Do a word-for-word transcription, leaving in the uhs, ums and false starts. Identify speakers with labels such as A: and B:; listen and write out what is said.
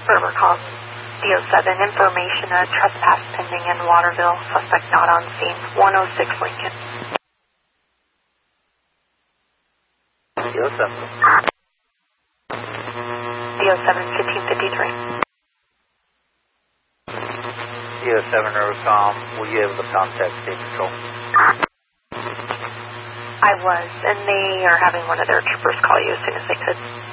A: River call. D O seven, information, a trespass pending in Waterville. Suspect not on scene. one oh six Lincoln.
B: D O seven.
A: D O seven, fifteen fifty-three.
B: D O seven, Rivercom, were you able to contact State Patrol?
A: I was, and they are having one of their troopers call you as soon as they could.